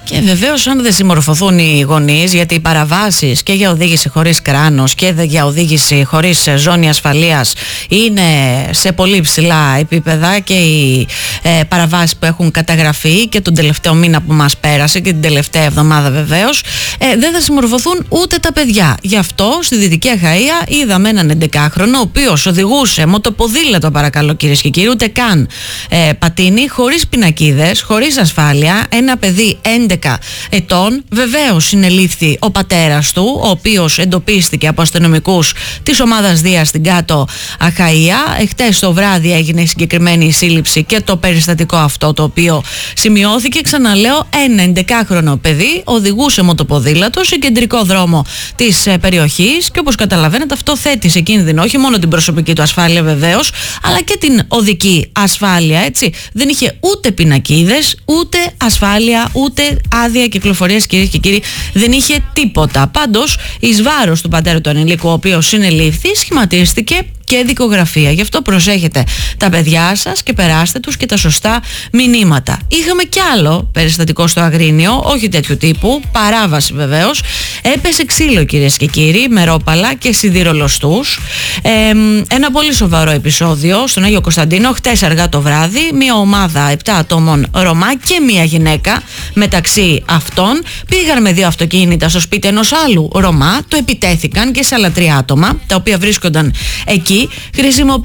Και βεβαίως, αν δεν συμμορφωθούν οι γονείς, γιατί οι παραβάσεις και για οδήγηση χωρίς κράνος και για οδήγηση χωρίς ζώνη ασφαλείας είναι σε πολύ ψηλά επίπεδα, και οι παραβάσεις που έχουν καταγραφεί και τον τελευταίο μήνα που μας πέρασε και την τελευταία εβδομάδα βεβαίως, δεν θα συμμορφωθούν ούτε τα παιδιά. Γι' αυτό στη Δυτική Αχαΐα είδαμε έναν 11χρονο, ο οποίος οδηγούσε μοτοποδήλατο, παρακαλώ κυρίες και κύριοι, ούτε καν πατίνι, χωρίς πινακίδες, χωρίς ασφάλεια, ένα παιδί 11 ετών. Βεβαίως συνελήφθη ο πατέρας του, ο οποίος εντοπίστηκε από αστυνομικούς της ομάδας Δίας στην Κάτω Αχαΐα. Εχτες το βράδυ έγινε η συγκεκριμένη σύλληψη και το περιστατικό αυτό το οποίο σημειώθηκε. Ξαναλέω, ένα 11χρονο παιδί οδηγούσε μοτοποδήλατο σε κεντρικό δρόμο της περιοχής και όπως καταλαβαίνετε αυτό θέτει σε κίνδυνο όχι μόνο την προσωπική του ασφάλεια βεβαίως, αλλά και την οδική ασφάλεια, έτσι. Δεν είχε ούτε πινακίδες, ούτε ασφάλεια, ούτε άδεια κυκλοφορίας, κυρίες και κύριοι, δεν είχε τίποτα. Πάντως, εις βάρος του πατέρα του ανηλίκου, ο οποίος συνελήφθη, σχηματίστηκε και δικογραφία. Γι' αυτό προσέχετε τα παιδιά σας και περάστε τους και τα σωστά μηνύματα. Είχαμε κι άλλο περιστατικό στο Αγρίνιο, όχι τέτοιου τύπου, παράβαση βεβαίως. Έπεσε ξύλο, κυρίες και κύριοι, με ρόπαλα και σιδηρολοστούς. Ένα πολύ σοβαρό επεισόδιο στον Άγιο Κωνσταντίνο, χτες αργά το βράδυ. Μια ομάδα 7 ατόμων Ρωμά και μια γυναίκα μεταξύ αυτών πήγαν με 2 αυτοκίνητα στο σπίτι ενός άλλου Ρωμά, το επιτέθηκαν και σε άλλα 3 άτομα, τα οποία βρίσκονταν εκεί.